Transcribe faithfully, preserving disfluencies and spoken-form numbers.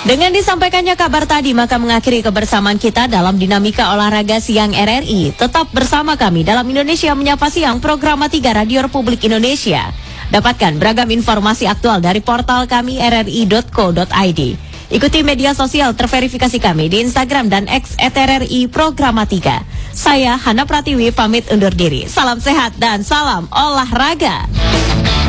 Dengan disampaikannya kabar tadi, maka mengakhiri kebersamaan kita dalam dinamika olahraga siang R R I. Tetap bersama kami dalam Indonesia Menyapa Siang, program tiga Radio Republik Indonesia. Dapatkan beragam informasi aktual dari portal kami r r i dot co dot i d. Ikuti media sosial terverifikasi kami di Instagram dan X at R R I Programa tiga. Saya Hana Pratiwi pamit undur diri. Salam sehat dan salam olahraga.